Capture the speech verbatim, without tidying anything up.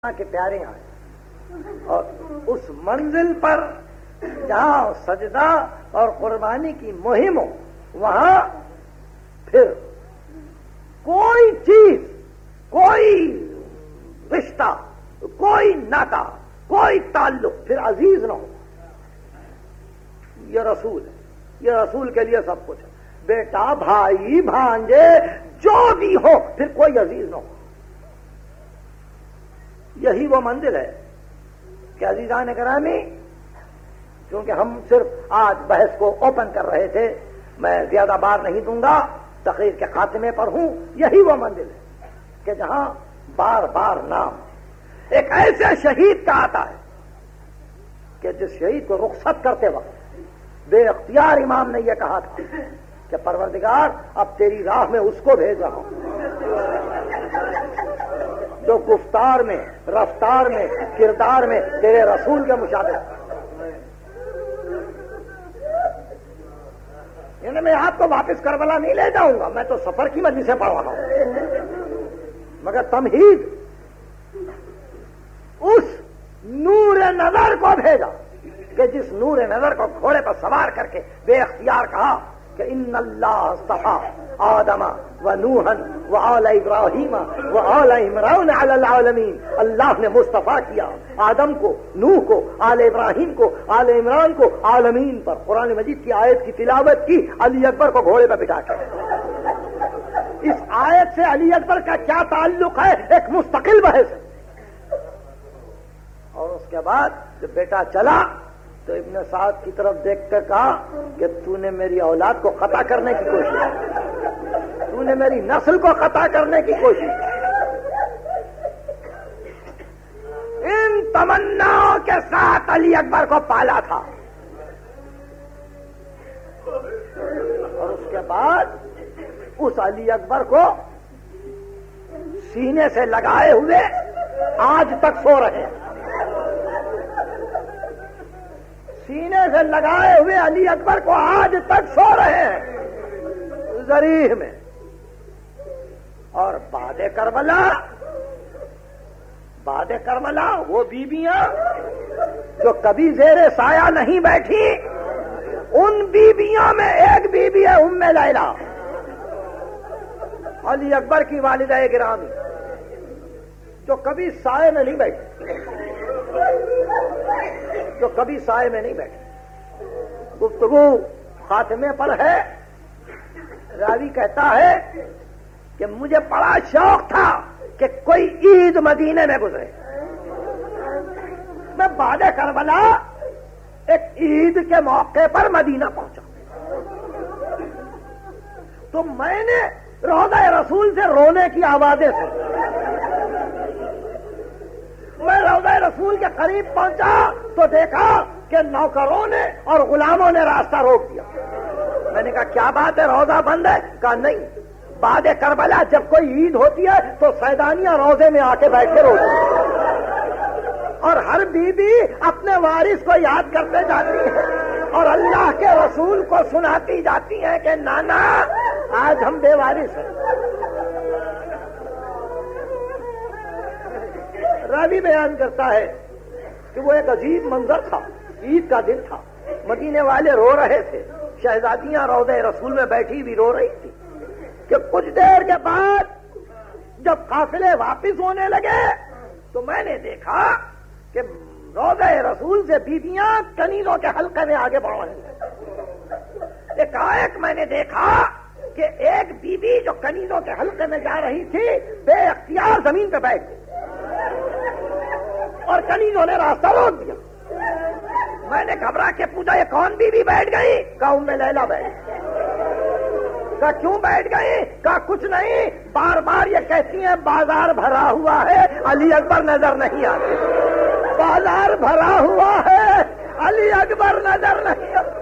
کے پیارے آئے اور اس منزل پر جہاں سجدہ اور قربانی کی مہم ہو وہاں پھر کوئی چیز، کوئی رشتہ، کوئی ناتا، کوئی تعلق پھر عزیز نہ ہو۔ یہ رسول ہے، یہ رسول کے لیے سب کچھ ہے۔ بیٹا، بھائی، بھانجے جو بھی ہو پھر کوئی عزیز نہ ہو۔ یہی وہ منزل ہے کہ عزیزان گرامی، کیونکہ ہم صرف آج بحث کو اوپن کر رہے تھے، میں زیادہ بار نہیں دوں گا، تقریر کے خاتمے پر ہوں۔ یہی وہ منزل ہے کہ جہاں بار بار نام ایک ایسے شہید کا آتا ہے کہ جس شہید کو رخصت کرتے وقت بے اختیار امام نے یہ کہا تھا کہ پروردگار اب تیری راہ میں اس کو بھیج رہا ہوں جو گفتار میں، رفتار میں، کردار میں تیرے رسول کے مشابہ۔ یعنی میں آپ کو واپس کربلا نہیں لے جاؤں گا، میں تو سفر کی مجلسیں پڑھا رہا ہوں، مگر تمہید اس نور نظر کو بھیجا کہ جس نور نظر کو گھوڑے پر سوار کر کے بے اختیار کہا کہ ان اللہ اصطفیٰ آدم و نوحا و آل ابراہیم و آل عمران علی العالمین۔ اللہ نے مصطفیٰ کیا آدم کو، نوح کو، آل ابراہیم کو، آل عمران کو عالمین پر۔ قرآن مجید کی آیت کی تلاوت کی علی اکبر کو گھوڑے پہ بٹھا کے۔ اس آیت سے علی اکبر کا کیا تعلق ہے ایک مستقل بحث ہے۔ اور اس کے بعد جب بیٹا چلا تو ابن سعد کی طرف دیکھ کر کہا کہ تو نے میری اولاد کو قطع کرنے کی کوشش کی، تو نے میری نسل کو قطع کرنے کی کوشش کی۔ ان تمناؤں کے ساتھ علی اکبر کو پالا تھا، اور اس کے بعد اس علی اکبر کو سینے سے لگائے ہوئے آج تک سو رہے ہیں۔ سینے سے لگائے ہوئے علی اکبر کو آج تک سو رہے ہیں ضریح میں۔ اور بعد کربلا، بعد کربلا وہ بیویاں جو کبھی زیر سایہ نہیں بیٹھی، ان بیویوں میں ایک بیوی ہے ام لیلہ، علی اکبر کی والدہ گرامی، جو کبھی سائے میں نہیں بیٹھی، جو کبھی سائے میں نہیں بیٹھی۔ گفتگو خاتمے پر ہے۔ راوی کہتا ہے کہ مجھے بڑا شوق تھا کہ کوئی عید مدینے میں گزرے۔ میں بعد کربلا ایک عید کے موقع پر مدینہ پہنچا تو میں نے روضہ رسول سے رونے کی آوازیں سنی۔ میں روضہ رسول کے قریب پہنچا تو دیکھا کہ نوکروں نے اور غلاموں نے راستہ روک دیا۔ میں نے کہا کیا بات ہے، روضہ بند ہے؟ کہا نہیں، بعد کربلا جب کوئی عید ہوتی ہے تو سیدانیاں روضے میں آ کے بیٹھ کے روتی ہیں، اور ہر بیوی اپنے وارث کو یاد کرتے جاتی ہے اور اللہ کے رسول کو سناتی جاتی ہیں کہ نانا آج ہم بے وارث ہیں۔ راوی بیان کرتا ہے کہ وہ ایک عجیب منظر تھا، عید کا دن تھا، مدینے والے رو رہے تھے، شہزادیاں روضہ رسول میں بیٹھی بھی رو رہی تھی کہ کچھ دیر کے بعد جب قافلے واپس ہونے لگے تو میں نے دیکھا کہ روضہ رسول سے بیویاں کنیزوں کے حلقے میں آگے بڑھ رہی ہیں۔ ایک ایک میں نے دیکھا کہ ایک بیوی جو کنیزوں کے حلقے میں جا رہی تھی بے اختیار زمین پہ بیٹھ گئی اور کنیزوں نے راستہ روک دیا۔ میں نے گھبرا کے پوچھا یہ کون بیوی بیٹھ گئی؟ کہا ام لیلہ بیٹھ گئی۔ کہا کیوں بیٹھ گئی؟ کہا کچھ نہیں، بار بار یہ کہتی ہیں بازار بھرا ہوا ہے علی اکبر نظر نہیں آتے، بازار بھرا ہوا ہے علی اکبر نظر نہیں آتے۔